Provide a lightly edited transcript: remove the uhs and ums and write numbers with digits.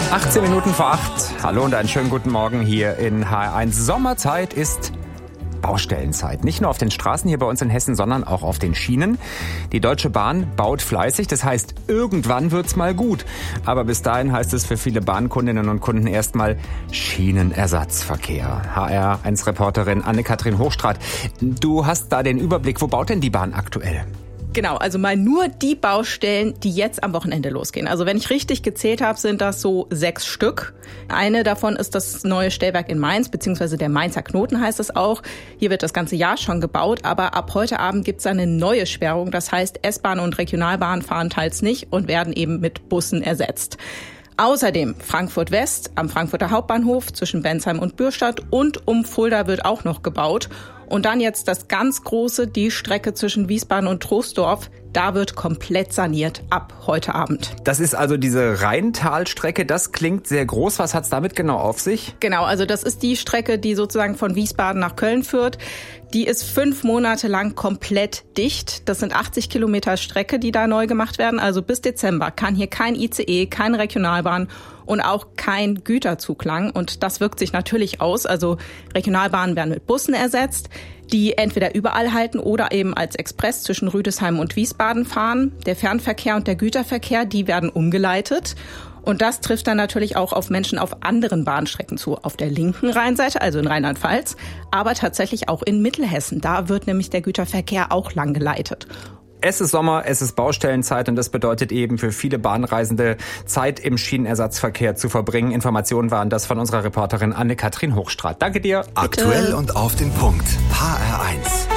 18 Minuten vor 8. Hallo und einen schönen guten Morgen hier in HR1. Sommerzeit ist Baustellenzeit. Nicht nur auf den Straßen hier bei uns in Hessen, sondern auch auf den Schienen. Die Deutsche Bahn baut fleißig. Das heißt, irgendwann wird's mal gut. Aber bis dahin heißt es für viele Bahnkundinnen und Kunden erstmal Schienenersatzverkehr. HR1-Reporterin Anne-Kathrin Hochstraat. Du hast da den Überblick. Wo baut denn die Bahn aktuell? Genau, also mal nur die Baustellen, die jetzt am Wochenende losgehen. Also wenn ich richtig gezählt habe, sind das so 6 Stück. Eine davon ist das neue Stellwerk in Mainz, beziehungsweise der Mainzer Knoten heißt es auch. Hier wird das ganze Jahr schon gebaut, aber ab heute Abend gibt es eine neue Sperrung. Das heißt, S-Bahn und Regionalbahn fahren teils nicht und werden eben mit Bussen ersetzt. Außerdem Frankfurt West am Frankfurter Hauptbahnhof zwischen Bensheim und Bürstadt und um Fulda wird auch noch gebaut. Und dann jetzt das ganz große, die Strecke zwischen Wiesbaden und Troisdorf. Da wird komplett saniert ab heute Abend. Das ist also diese Rheintalstrecke. Das klingt sehr groß. Was hat's damit genau auf sich? Genau, also das ist die Strecke, die sozusagen von Wiesbaden nach Köln führt. Die ist 5 Monate lang komplett dicht. Das sind 80 Kilometer Strecke, die da neu gemacht werden. Also bis Dezember kann hier kein ICE, keine Regionalbahn und auch kein Güterzug lang. Und das wirkt sich natürlich aus. Also Regionalbahnen werden mit Bussen ersetzt, die entweder überall halten oder eben als Express zwischen Rüdesheim und Wiesbaden fahren. Der Fernverkehr und der Güterverkehr, die werden umgeleitet. Und das trifft dann natürlich auch auf Menschen auf anderen Bahnstrecken zu. Auf der linken Rheinseite, also in Rheinland-Pfalz, aber tatsächlich auch in Mittelhessen. Da wird nämlich der Güterverkehr auch lang geleitet. Es ist Sommer, es ist Baustellenzeit und das bedeutet eben für viele Bahnreisende Zeit im Schienenersatzverkehr zu verbringen. Informationen waren das von unserer Reporterin Anne-Kathrin Hochstraat. Danke dir. Aktuell und auf den Punkt. HR1.